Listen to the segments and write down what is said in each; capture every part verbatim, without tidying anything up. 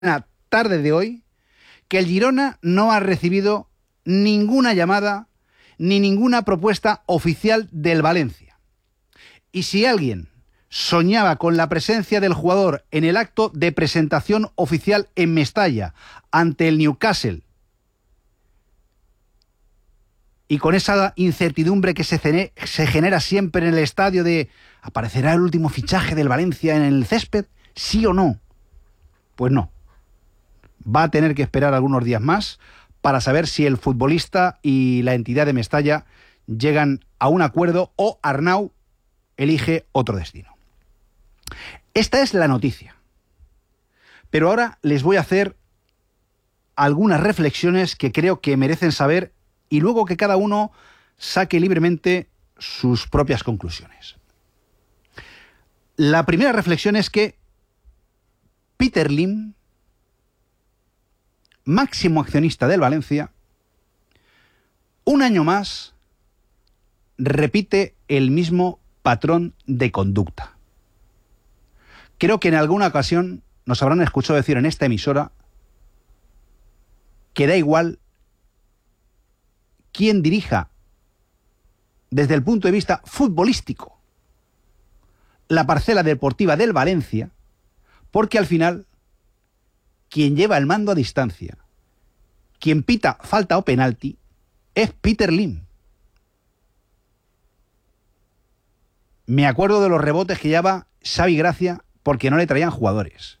la tarde de hoy que el Girona no ha recibido ninguna llamada ni ninguna propuesta oficial del Valencia. Y si alguien soñaba con la presencia del jugador en el acto de presentación oficial en Mestalla ante el Newcastle, y con esa incertidumbre que se, cene, se genera siempre en el estadio de ¿aparecerá el último fichaje del Valencia en el césped? ¿Sí o no? Pues no. Va a tener que esperar algunos días más para saber si el futbolista y la entidad de Mestalla llegan a un acuerdo o Arnau elige otro destino. Esta es la noticia. Pero ahora les voy a hacer algunas reflexiones que creo que merecen saber y luego que cada uno saque libremente sus propias conclusiones. La primera reflexión es que Peter Lim, máximo accionista del Valencia, un año más repite el mismo patrón de conducta. Creo que en alguna ocasión nos habrán escuchado decir en esta emisora que da igual quién dirija desde el punto de vista futbolístico la parcela deportiva del Valencia, porque al final quien lleva el mando a distancia, quien pita falta o penalti, es Peter Lim. Me acuerdo de los rebotes que lleva Xavi Gracia porque no le traían jugadores.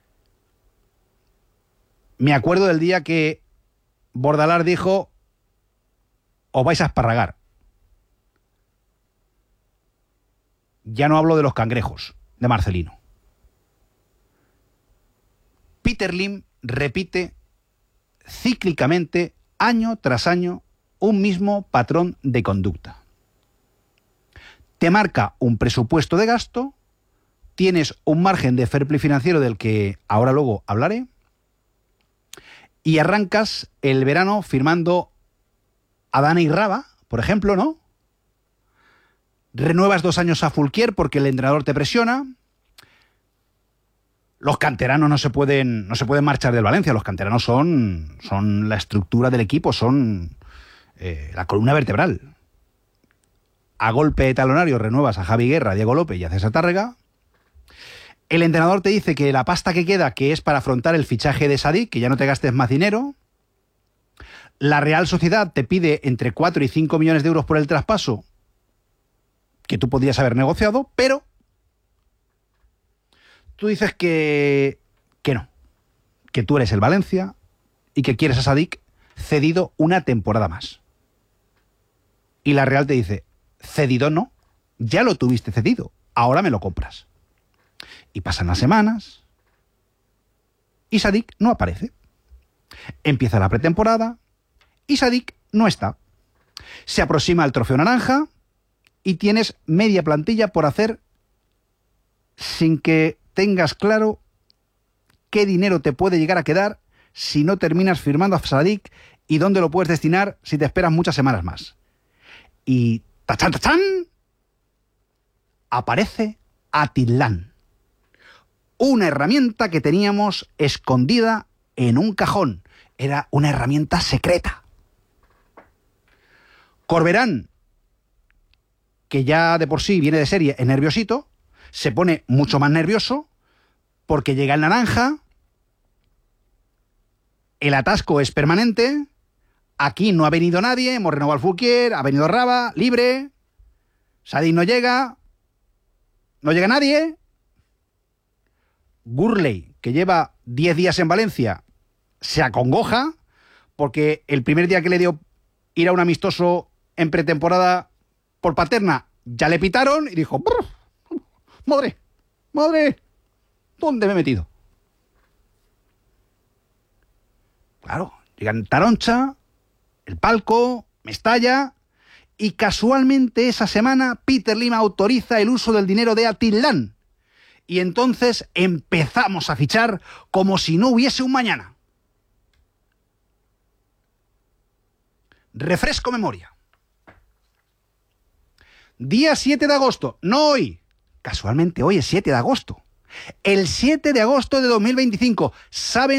Me acuerdo del día que Bordalás dijo: os vais a esparragar. Ya no hablo de los cangrejos, de Marcelino. Peter Lim repite cíclicamente, año tras año, un mismo patrón de conducta. Te marca un presupuesto de gasto, tienes un margen de fair play financiero del que ahora luego hablaré, y arrancas el verano firmando a Dani Raba, por ejemplo, ¿no? Renuevas dos años a Fulquier porque el entrenador te presiona. Los canteranos no se pueden, no se pueden marchar del Valencia. Los canteranos son, son la estructura del equipo, son eh, la columna vertebral. A golpe de talonario renuevas a Javi Guerra, a Diego López y a César Tárrega. El entrenador te dice que la pasta que queda, que es para afrontar el fichaje de Sadik, que ya no te gastes más dinero. La Real Sociedad te pide entre cuatro y cinco millones de euros por el traspaso, que tú podrías haber negociado, pero tú dices que, que no, que tú eres el Valencia y que quieres a Sadik cedido una temporada más. Y la Real te dice: cedido no, ya lo tuviste cedido, ahora me lo compras. Y pasan las semanas y Sadik no aparece. Empieza la pretemporada y Sadik no está. Se aproxima el trofeo naranja y tienes media plantilla por hacer sin que tengas claro qué dinero te puede llegar a quedar si no terminas firmando a Sadik y dónde lo puedes destinar si te esperas muchas semanas más. Y ¡tachán, tachán! Aparece Atitlán. Una herramienta que teníamos escondida en un cajón. Era una herramienta secreta. Corberán, que ya de por sí viene de serie, es nerviosito, se pone mucho más nervioso porque llega el naranja, el atasco es permanente, aquí no ha venido nadie, hemos renovado al Fulquier, ha venido Raba, libre, Sadik no llega, no llega nadie, Gurley, que lleva diez días en Valencia, se acongoja porque el primer día que le dio ir a un amistoso en pretemporada por Paterna, ya le pitaron y dijo: ¡madre! ¡Madre! ¿Dónde me he metido? Claro, llegan Taroncha, el Palco, Mestalla, y casualmente esa semana Peter Lim autoriza el uso del dinero de Atitlán. Y entonces empezamos a fichar como si no hubiese un mañana. Refresco memoria. Día siete de agosto, no hoy. Casualmente hoy es siete de agosto. El siete de agosto de dos mil veinticinco. ¿Saben